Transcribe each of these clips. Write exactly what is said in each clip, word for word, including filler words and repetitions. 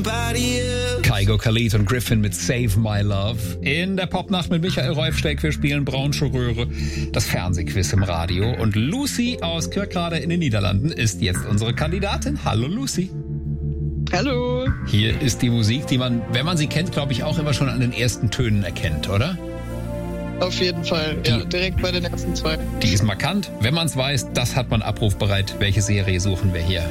somebody else. Kygo Khalid und Griffin mit Save My Love. In der Popnacht mit Michael Reufsteck. Wir spielen Braunsche Röhre, das Fernsehquiz im Radio. Und Lucy aus Kerkrade in den Niederlanden ist jetzt unsere Kandidatin. Hallo Lucy. Hallo. Hier ist die Musik, die man, wenn man sie kennt, glaube ich, auch immer schon an den ersten Tönen erkennt, oder? Auf jeden Fall, die, ja, direkt bei den ersten zwei. Die ist markant. Wenn man es weiß, das hat man abrufbereit. Welche Serie suchen wir hier?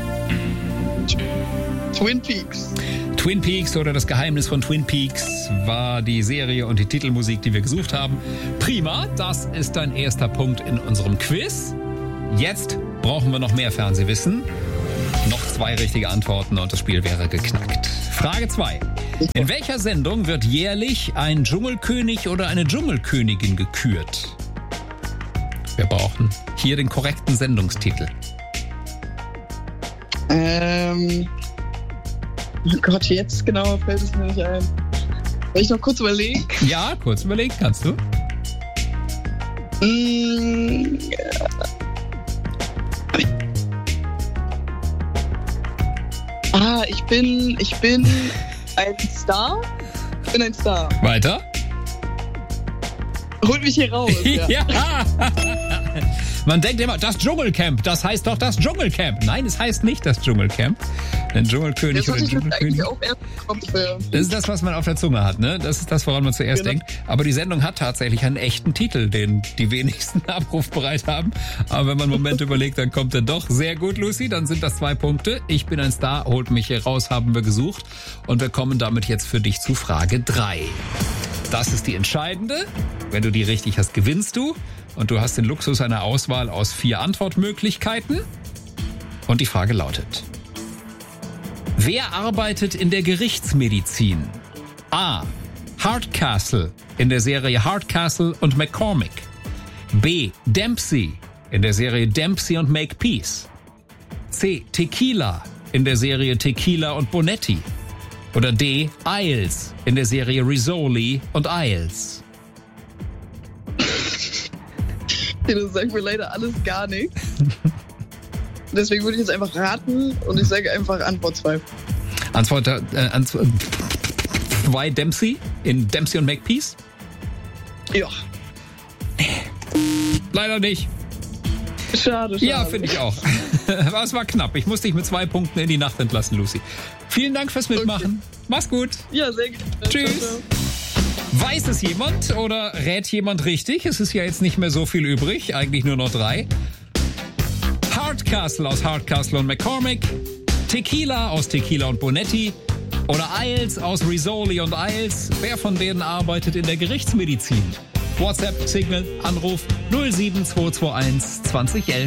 Twin Peaks. Twin Peaks oder Das Geheimnis von Twin Peaks war die Serie und die Titelmusik, die wir gesucht haben. Prima, das ist dein erster Punkt in unserem Quiz. Jetzt brauchen wir noch mehr Fernsehwissen. Noch zwei richtige Antworten und das Spiel wäre geknackt. Frage zwei. In welcher Sendung wird jährlich ein Dschungelkönig oder eine Dschungelkönigin gekürt? Wir brauchen hier den korrekten Sendungstitel. Ähm... Oh Gott, jetzt genau fällt es mir nicht ein. Wenn ich noch kurz überlege. Ja, kurz überlegen kannst du. Mm, ah, ich bin, ich bin ein Star. Ich bin ein Star. Weiter. Holt mich hier raus. Ja. Ja. Man denkt immer, das Dschungelcamp, das heißt doch das Dschungelcamp. Nein, es heißt nicht das Dschungelcamp. Ein Dschungelkönig Das oder Dschungelkönig. auch erst kommt, ja. Das ist das, was man auf der Zunge hat, ne? Das ist das, woran man zuerst Genau. denkt. Aber die Sendung hat tatsächlich einen echten Titel, den die wenigsten abrufbereit haben. Aber wenn man einen Moment überlegt, dann kommt er doch. Sehr gut, Lucy. Dann sind das zwei Punkte. Ich bin ein Star, holt mich hier raus, haben wir gesucht. Und wir kommen damit jetzt für dich zu Frage drei. Das ist die entscheidende. Wenn du die richtig hast, gewinnst du. Und du hast den Luxus einer Auswahl aus vier Antwortmöglichkeiten. Und die Frage lautet: Wer arbeitet in der Gerichtsmedizin? A. Hardcastle in der Serie Hardcastle und McCormick. B. Dempsey in der Serie Dempsey und Makepeace. C. Tequila in der Serie Tequila und Bonetti. Oder D. Isles in der Serie Rizzoli und Isles. Das sagt mir leider alles gar nichts. Deswegen würde ich jetzt einfach raten und ich sage einfach Antwort zwei. Antwort äh, Antwort zwei Dempsey in Dempsey und Makepeace? Ja. Leider nicht. Schade, schade. Ja, finde ich auch. Aber es war knapp. Ich musste dich mit zwei Punkten in die Nacht entlassen, Lucy. Vielen Dank fürs Mitmachen. Okay. Mach's gut. Ja, sehr gerne. Tschüss. Ciao, ciao. Weiß es jemand oder rät jemand richtig? Es ist ja jetzt nicht mehr so viel übrig, eigentlich nur noch drei. Hardcastle aus Hardcastle und McCormick, Tequila aus Tequila und Bonetti oder Isles aus Rizzoli und Isles. Wer von denen arbeitet in der Gerichtsmedizin? WhatsApp, Signal, Anruf null sieben zwei zwei eins zwanzig elf.